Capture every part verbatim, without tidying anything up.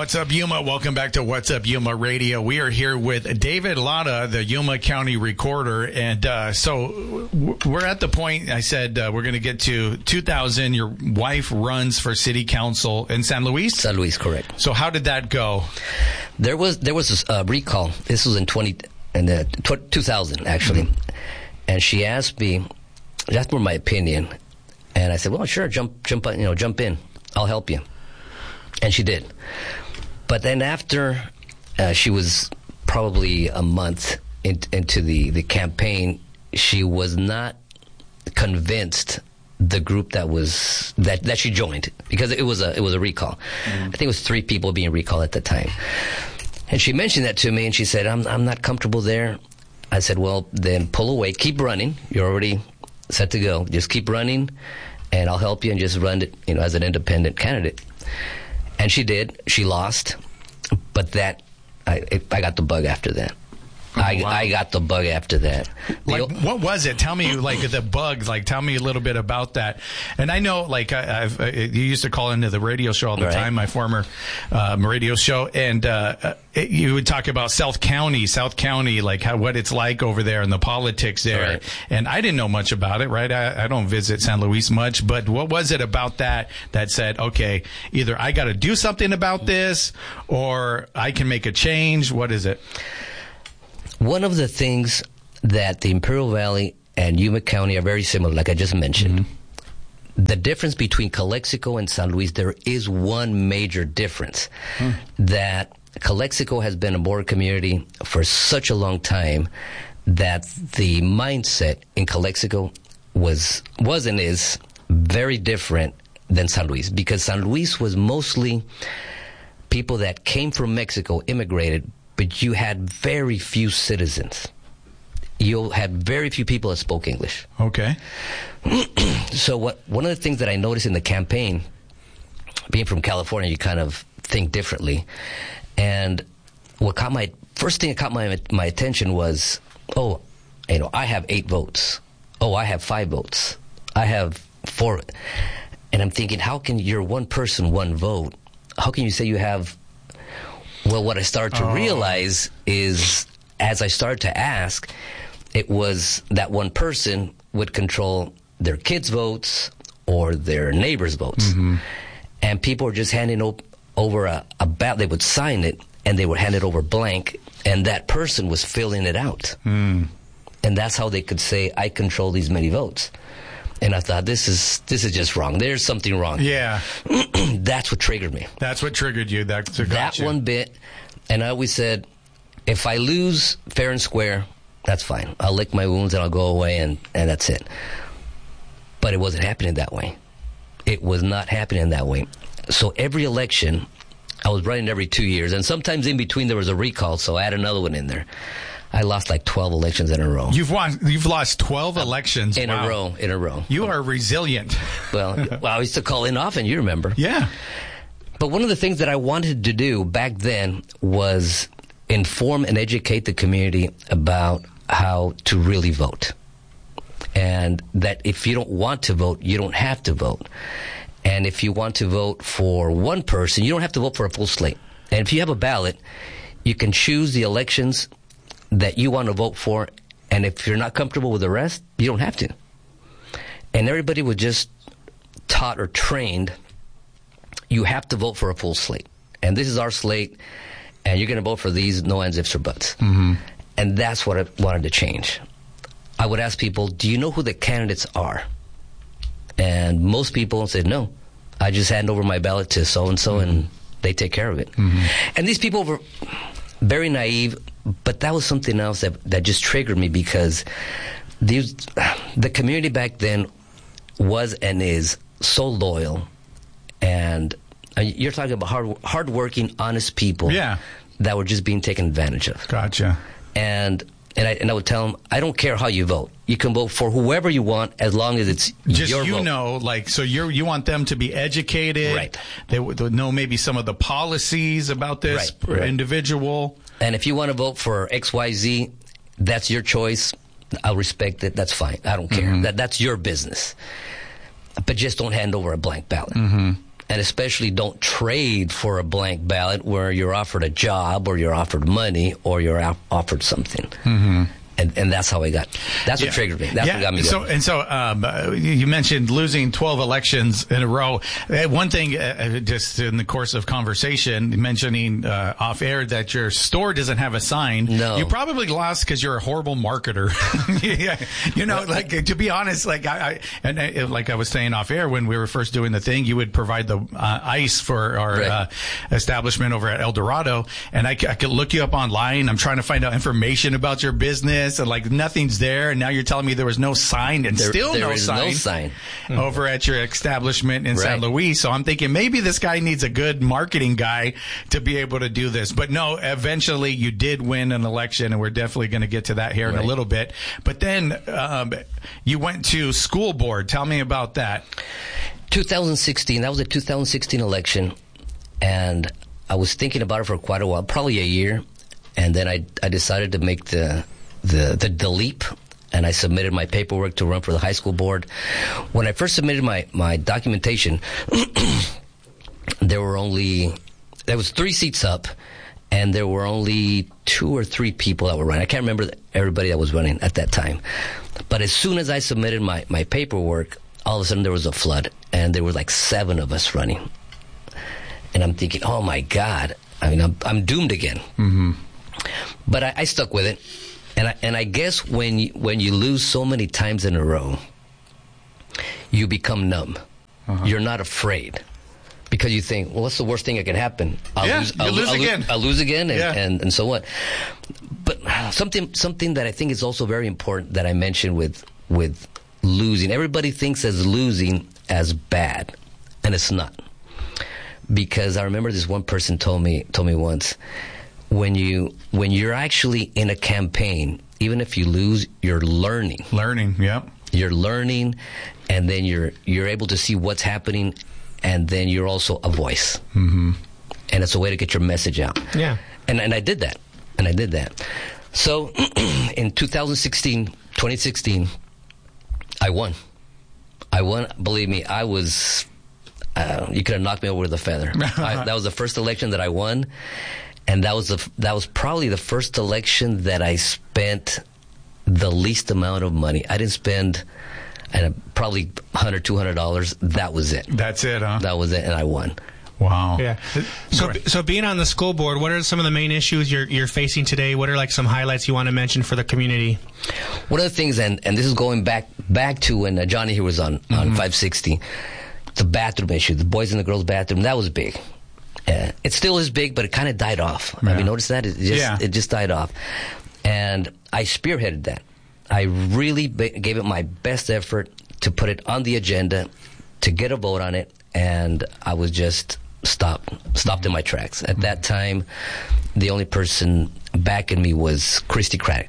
What's up, Yuma? Welcome back to What's Up, Yuma Radio. We are here with David Latta, the Yuma County Recorder. And uh, so we're at the point, I said, uh, we're going to get to two thousand. Your wife runs for city council in San Luis? San Luis, correct. So how did that go? There was there was a uh, recall. This was in twenty in the tw- two thousand, actually. Mm-hmm. And she asked me, she asked for my opinion. And I said, well, sure, jump, jump, you know, jump in. I'll help you. And she did. But then after uh, she was probably a month in, into the, the campaign, she was not convinced the group that was that, that she joined, because it was a it was a recall. Mm. I think it was three people being recalled at the time. And she mentioned that to me, and she said, I'm I'm not comfortable there. I said, well, then pull away, keep running. You're already set to go. Just keep running, and I'll help you, and just run it, you know, as an independent candidate. And she did. She lost, but that I I got the bug after that. Oh, I wow. I got the bug after that. Like, what was it? Tell me, like, the bug. Like, tell me a little bit about that. And I know, like, I, I've uh, you used to call into the radio show all the right. time, my former um, radio show, and uh, it, you would talk about South County, South County, like how what it's like over there and the politics there. Right. And I didn't know much about it, right? I, I don't visit San Luis much, but what was it about that that said, okay, either I got to do something about this, or I can make a change? What is it? One of the things that the Imperial Valley and Yuma County are very similar, like I just mentioned. Mm-hmm. The difference between Calexico and San Luis, there is one major difference. Hmm. That Calexico has been a border community for such a long time that the mindset in Calexico was, was and is very different than San Luis, because San Luis was mostly people that came from Mexico, immigrated, but you had very few citizens. You had very few people that spoke English. Okay. So what? One of the things that I noticed in the campaign, being from California, you kind of think differently. And what caught my first thing that caught my my attention was, oh, you know, I have eight votes. Oh, I have five votes. I have four. And I'm thinking, how can you're one person, one vote? How can you say you have? Well, what I started to oh. realize is, as I started to ask, it was that one person would control their kids' votes or their neighbors' votes. Mm-hmm. And people were just handing op- over a, a ballot. They would sign it, and they would hand it over blank, and that person was filling it out. Mm. And that's how they could say, I control these many votes. And I thought, this is this is just wrong. There's something wrong. Yeah. That's what triggered me. That's what triggered you. That's what that you. one bit. And I always said, if I lose fair and square, that's fine. I'll lick my wounds and I'll go away, and, and that's it. But it wasn't happening that way. It was not happening that way. So every election, I was running every two years. And sometimes in between there was a recall, so I had another one in there. I lost like twelve elections in a row. You've won, You've lost twelve elections in wow. a row. In a row. You are resilient. Well, well, I used to call in often. You remember? Yeah. But one of the things that I wanted to do back then was inform and educate the community about how to really vote, and that if you don't want to vote, you don't have to vote. And if you want to vote for one person, you don't have to vote for a full slate. And if you have a ballot, you can choose the elections that you want to vote for, and if you're not comfortable with the rest, you don't have to. And everybody was just taught or trained, you have to vote for a full slate. And this is our slate, and you're going to vote for these, no ands, ifs, or buts. Mm-hmm. And that's what I wanted to change. I would ask people, do you know who the candidates are? And most people said, no. I just hand over my ballot to so-and-so, mm-hmm. and they take care of it. Mm-hmm. And these people were very naive, but that was something else that, that just triggered me, because these, the community back then was and is so loyal, and uh, you're talking about hard, hard-working, honest people yeah. that were just being taken advantage of. Gotcha. And and I, and I would tell them, I don't care how you vote. You can vote for whoever you want as long as it's just your you vote. know, like, so you you want them to be educated. Right. They would know maybe some of the policies about this right. per right. individual. And if you want to vote for X Y Z, that's your choice. I'll respect it. That's fine. I don't care. Mm-hmm. That That's your business. But just don't hand over a blank ballot. Mm-hmm. and especially don't trade for a blank ballot where you're offered a job or you're offered money or you're offered something. Mm-hmm. And, and that's how I got. That's yeah. what triggered me. That's yeah. what got me so, going. And so, um, uh, you mentioned losing twelve elections in a row. Uh, one thing, uh, just in the course of conversation, mentioning uh, off air that your store doesn't have a sign. No, you probably lost because you're a horrible marketer. yeah. You know, like to be honest, like I, I and I, like I was saying off air when we were first doing the thing, you would provide the uh, ice for our right. uh, establishment over at El Dorado, and I, I could look you up online. I'm trying to find out information about your business. And like nothing's there, and now you're telling me there was no sign, and there, still there no, is sign no sign over at your establishment in right. San Luis. So I'm thinking maybe this guy needs a good marketing guy to be able to do this. But no, eventually you did win an election, and we're definitely going to get to that here right. in a little bit. But then um, you went to school board. Tell me about that. twenty sixteen. That was a two thousand sixteen election, and I was thinking about it for quite a while, probably a year, and then I I decided to make the The, the the leap, and I submitted my paperwork to run for the high school board. When I first submitted my, my documentation, there were only, there was three seats up, and there were only two or three people that were running. I can't remember everybody that was running at that time. But as soon as I submitted my, my paperwork, all of a sudden there was a flood, and there were like seven of us running. And I'm thinking, oh my God, I mean, I'm, I'm doomed again. Mm-hmm. But I, I stuck with it. And I, and I guess when you, when you lose so many times in a row, you become numb. Uh-huh. You're not afraid because you think, well, what's the worst thing that can happen? I'll yeah, lose, I'll, you lose I'll, again. I'll lose again, and, yeah. and, and so what? But something something that I think is also very important that I mentioned with with losing. Everybody thinks as losing as bad, and it's not. Because I remember this one person told me told me once. When you when you're actually in a campaign, even if you lose, you're learning. Learning, yeah. You're learning, and then you're you're able to see what's happening, and then you're also a voice. Mm-hmm. And it's a way to get your message out. Yeah. And and I did that, and I did that. So in twenty sixteen, twenty sixteen, I won. I won. Believe me, I was. Uh, you could have knocked me over with a feather. I, that was the first election that I won. And that was the, that was probably the first election that I spent the least amount of money. I didn't spend uh, probably one hundred dollars, two hundred dollars. That was it. That's it, huh? That was it, and I won. Wow. Yeah. So, so being on the school board, what are some of the main issues you're you're facing today? What are like some highlights you want to mention for the community? One of the things, and, and this is going back back to when uh, Johnny here was on mm-hmm. on five sixty, the bathroom issue, the boys and the girls bathroom, that was big. Uh, it still is big, but it kind of died off. Yeah. Have you noticed that? It just, yeah. it just died off. And I spearheaded that. I really be- gave it my best effort to put it on the agenda, to get a vote on it, and I was just stopped, stopped in my tracks. At mm-hmm. that time, the only person backing me was Christy Craddock.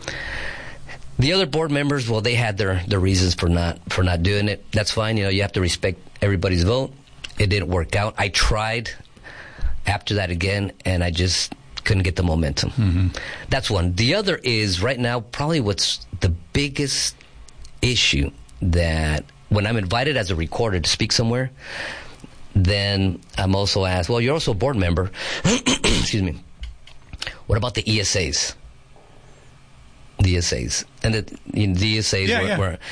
The other board members, well, they had their, their reasons for not for not doing it. That's fine. You know, you have to respect everybody's vote. It didn't work out. I tried after that again, and I just couldn't get the momentum. Mm-hmm. That's one. The other is right now probably what's the biggest issue that when I'm invited as a recorder to speak somewhere, then I'm also asked, well, you're also a board member. Excuse me. What about the E S As? The E S As. And the, you know, the E S As yeah, were... yeah. were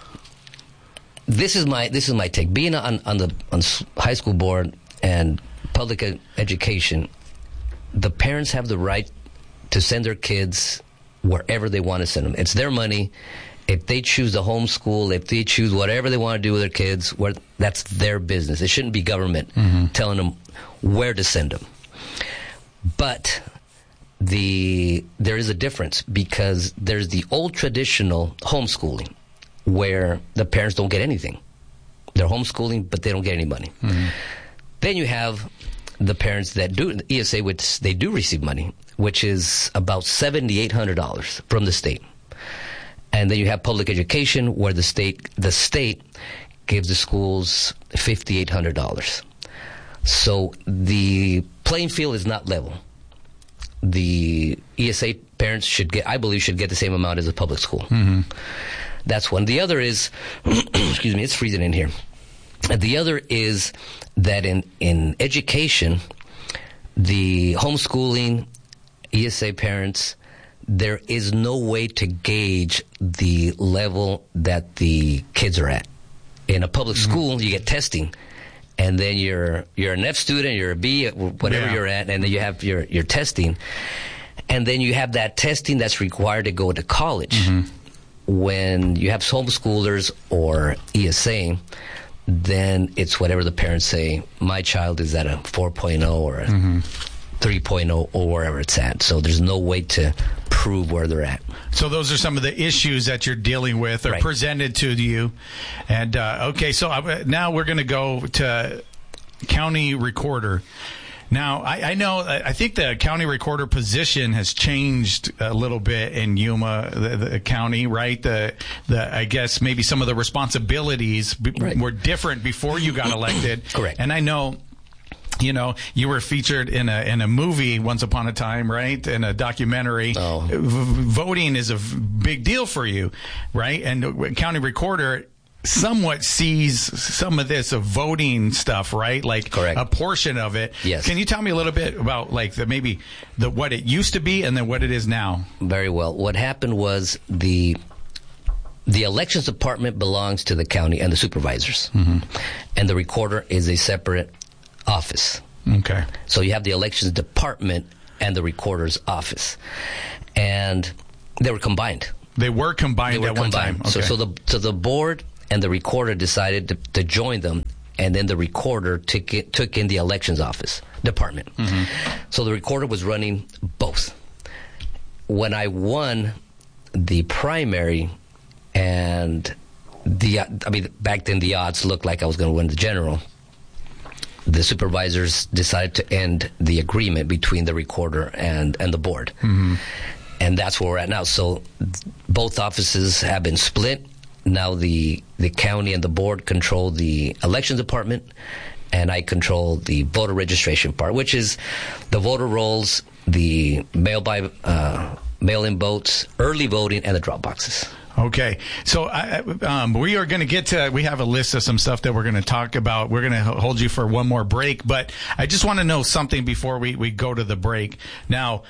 this is my this is my take. Being on, on the on high school board and public ed- education, the parents have the right to send their kids wherever they want to send them. It's their money. If they choose to homeschool, if they choose whatever they want to do with their kids, where that's their business. It shouldn't be government mm-hmm. telling them where to send them. But the there is a difference because there's the old traditional homeschooling where the parents don't get anything. They're homeschooling, but they don't get any money. Mm-hmm. Then you have the parents that do E S A, which they do receive money, which is about seven thousand eight hundred dollars from the state. And then you have public education, where the state the state gives the schools five thousand eight hundred dollars. So the playing field is not level. The E S A parents should get, I believe, should get the same amount as a public school. Mm-hmm. That's one. The other is, excuse me, it's freezing in here. And the other is that in, in education, the homeschooling, E S A parents, there is no way to gauge the level that the kids are at. In a public mm-hmm. school, you get testing, and then you're you're an F student, you're a B, whatever yeah. you're at, and then you have your, your testing. And then you have that testing that's required to go to college. Mm-hmm. When you have homeschoolers or E S A, then it's whatever the parents say. My child is at a four point oh or a mm-hmm. three point oh or wherever it's at. So there's no way to prove where they're at. So those are some of the issues that you're dealing with or right. presented to you. And, uh, okay, so uh, now we're going to go to county recorder. Now, I, I know, I think the county recorder position has changed a little bit in Yuma, the, the county, right? The, the, I guess maybe some of the responsibilities b- right. were different before you got elected. Correct. And I know, you know, you were featured in a in a movie once upon a time, right? In a documentary. Oh. V- voting is a v- big deal for you, right? And county recorder somewhat sees some of this of voting stuff, right? Like Correct. a portion of it. Yes. Can you tell me a little bit about like the maybe the what it used to be and then what it is now? Very well. What happened was the the elections department belongs to the county and the supervisors, mm-hmm. and the recorder is a separate office. Okay. So you have the elections department and the recorder's office, and they were combined. They were combined they were at combined. one time. Okay. So, so the so the board and the recorder decided to, to join them, and then the recorder took it, took in the elections office department. Mm-hmm. So the recorder was running both. When I won the primary, and the I mean back then the odds looked like I was going to win the general, the supervisors decided to end the agreement between the recorder and, and the board. Mm-hmm. And that's where we're at now. So both offices have been split. Now the the county and the board control the elections department, and I control the voter registration part, which is the voter rolls, the mail by uh, mail-in votes, early voting, and the drop boxes. Okay, so I, um, we are going to get to, we have a list of some stuff that we're going to talk about. We're going to hold you for one more break, but I just want to know something before we, we go to the break. Now,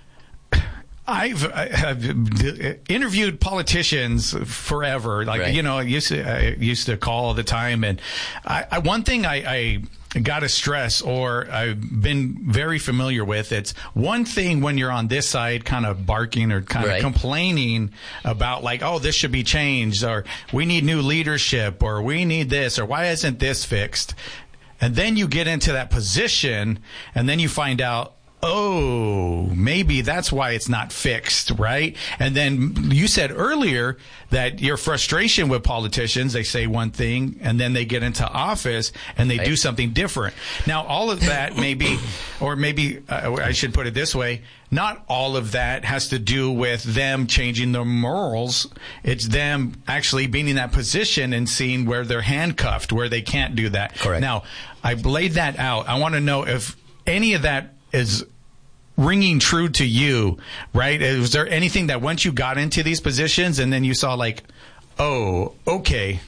I've, I've interviewed politicians forever. Like, right. you know, I used to, I used to call all the time. And I, I one thing I, I got to stress, or I've been very familiar with, it's one thing when you're on this side kind of barking or kind right. of complaining about like, oh, this should be changed, or we need new leadership, or we need this, or why isn't this fixed? And then you get into that position and then you find out, oh, maybe that's why it's not fixed, right? And then you said earlier that your frustration with politicians, they say one thing and then they get into office and they right. do something different. Now, all of that maybe, or maybe uh, I should put it this way, not all of that has to do with them changing their morals. It's them actually being in that position and seeing where they're handcuffed, where they can't do that. Correct. Now, I've laid that out. I want to know if any of that is ringing true to you, right? Was there anything that once you got into these positions and then you saw like, oh, okay.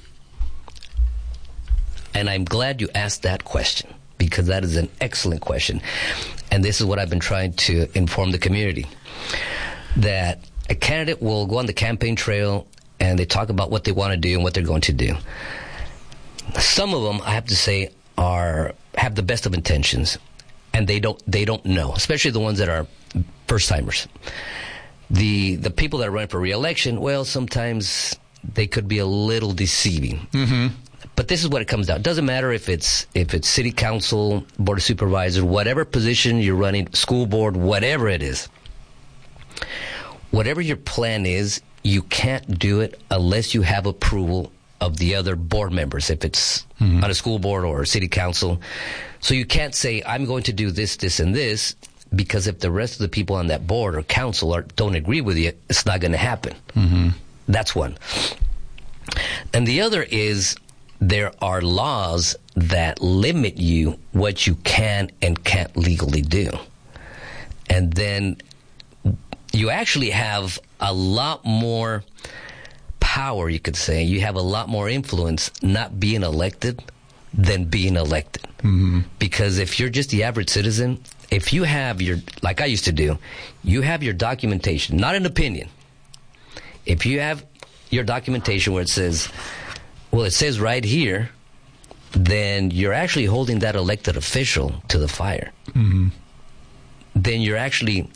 And I'm glad you asked that question, because that is an excellent question. And this is what I've been trying to inform the community, that a candidate will go on the campaign trail and they talk about what they want to do and what they're going to do. Some of them, I have to say, are have the best of intentions. And they don't they don't know, especially the ones that are first timers. The the people that are running for re-election, well, sometimes they could be a little deceiving. Mm-hmm. But this is what it comes down. It doesn't matter if it's if it's city council, board of supervisors, whatever position you're running, school board, whatever it is. Whatever your plan is, you can't do it unless you have approval of the other board members, if it's mm-hmm. on a school board or a city council. So you can't say, I'm going to do this, this, and this, because if the rest of the people on that board or council are, don't agree with you, it's not going to happen. Mm-hmm. That's one. And the other is there are laws that limit you what you can and can't legally do. And then you actually have a lot more power, you could say. You have a lot more influence not being elected than being elected. Mm-hmm. Because if you're just the average citizen, if you have your, like I used to do, you have your documentation, not an opinion. If you have your documentation where it says, well, it says right here, then you're actually holding that elected official to the fire. Mm-hmm. Then you're actually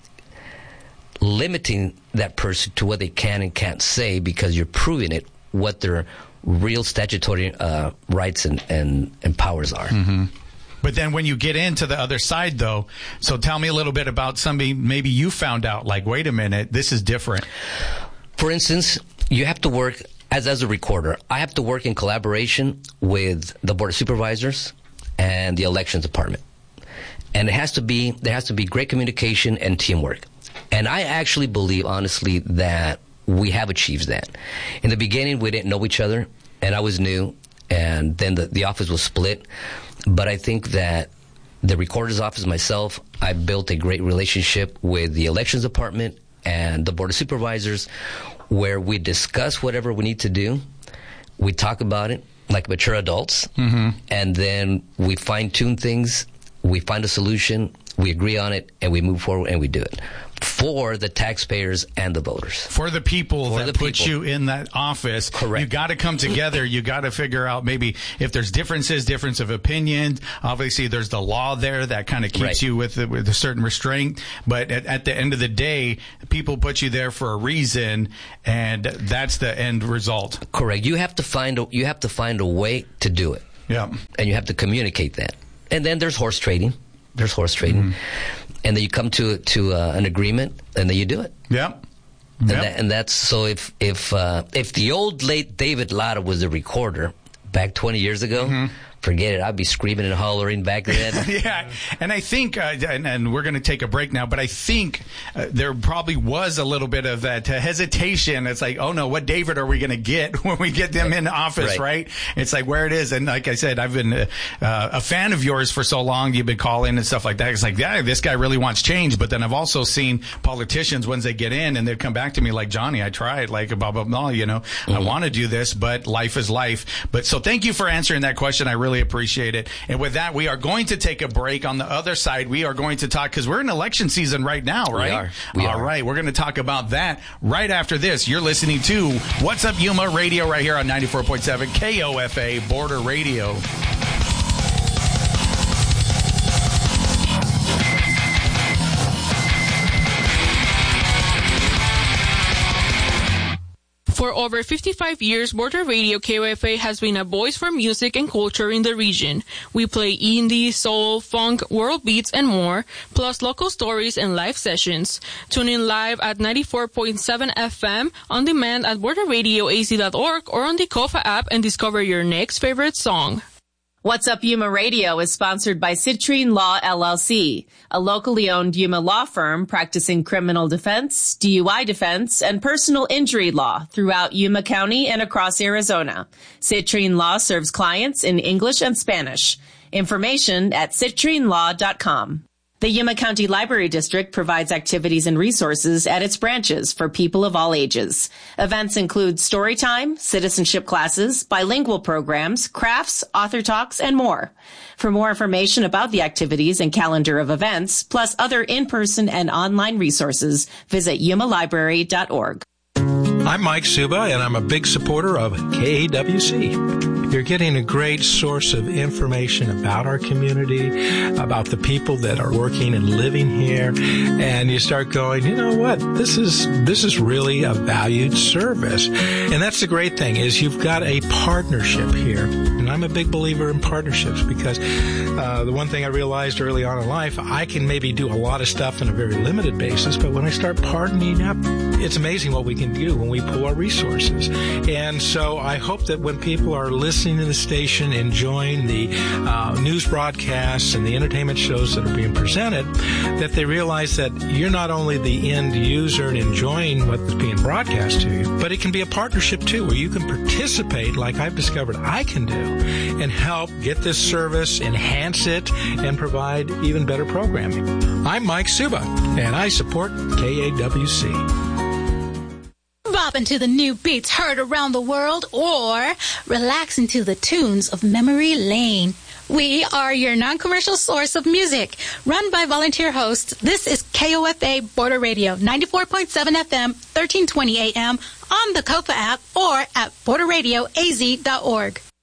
limiting that person to what they can and can't say because you're proving it, what their real statutory uh, rights and, and, and powers are. Mm-hmm. But then when you get into the other side, though, so tell me a little bit about somebody maybe you found out, like, wait a minute, this is different. For instance, you have to work, as, as a recorder, I have to work in collaboration with the Board of Supervisors and the Elections Department. And it has to be, there has to be great communication and teamwork. And I actually believe, honestly, that we have achieved that. In the beginning, we didn't know each other, and I was new, and then the, the office was split. But I think that the recorder's office, myself, I built a great relationship with the Elections Department and the Board of Supervisors, where we discuss whatever we need to do. We talk about it like mature adults, mm-hmm. and then we fine-tune things. We find a solution, we agree on it, and we move forward and we do it for the taxpayers and the voters. For the people For that the put people. you in that office. Correct. You got to come together. You got to figure out maybe if there's differences, difference of opinion. Obviously, there's the law there that kind of keeps Right. you with, with a certain restraint. But at, at the end of the day, people put you there for a reason, and that's the end result. Correct. You have to find a, you have to find a way to do it. Yeah. And you have to communicate that. And then there's horse trading. There's horse trading. Mm-hmm. And then you come to to uh, an agreement, and then you do it. Yeah. And, Yep. that, and that's so. If if uh, if the old late David Lara was a recorder back twenty years ago, Mm-hmm. forget it. I'd be screaming and hollering back then. Yeah, and I think, uh, and, and we're going to take a break now, but I think uh, there probably was a little bit of that uh, hesitation. It's like, oh no, what David are we going to get when we get them in office, right. Right. It's like where it is. And like I said, I've been uh, uh, a fan of yours for so long. You've been calling and stuff like that. It's like, yeah, this guy really wants change. But then I've also seen politicians, once they get in and they come back to me like, Johnny, I tried, like, blah, blah, blah, you know, mm-hmm. I want to do this, but life is life. But so thank you for answering that question. I really appreciate it. And with that, we are going to take a break. On the other side, we are going to talk, because we're in election season right now, right? We are. We All are. right. We're going to talk about that right after this. You're listening to What's Up Yuma Radio right here on ninety-four point seven K O F A Border Radio. For over fifty-five years, Border Radio K O F A has been a voice for music and culture in the region. We play indie, soul, funk, world beats, and more, plus local stories and live sessions. Tune in live at ninety-four point seven F M, on demand at border radio a z dot org, or on the Kofa app, and discover your next favorite song. What's Up Yuma Radio is sponsored by Citrine Law, L L C, a locally owned Yuma law firm practicing criminal defense, D U I defense, and personal injury law throughout Yuma County and across Arizona. Citrine Law serves clients in English and Spanish. Information at citrine law dot com. The Yuma County Library District provides activities and resources at its branches for people of all ages. Events include story time, citizenship classes, bilingual programs, crafts, author talks, and more. For more information about the activities and calendar of events, plus other in-person and online resources, visit yuma library dot org. I'm Mike Suba, and I'm a big supporter of K A W C. You're getting a great source of information about our community, about the people that are working and living here, and you start going, you know what, this is this is really a valued service. And that's the great thing, is you've got a partnership here. And I'm a big believer in partnerships, because uh, the one thing I realized early on in life, I can maybe do a lot of stuff on a very limited basis, but when I start partnering up, it's amazing what we can do when we pool our resources. And so I hope that when people are listening to the station, enjoying the uh, news broadcasts and the entertainment shows that are being presented, that they realize that you're not only the end user and enjoying what's being broadcast to you, but it can be a partnership too, where you can participate, like I've discovered I can do, and help get this service, enhance it, and provide even better programming. I'm Mike Suba, and I support K A W C. Bop, bopping to the new beats heard around the world, or relaxing to the tunes of Memory Lane. We are your non-commercial source of music. Run by volunteer hosts, this is K O F A Border Radio, ninety-four point seven F M, thirteen twenty A M, on the K O F A app, or at border radio a z dot org.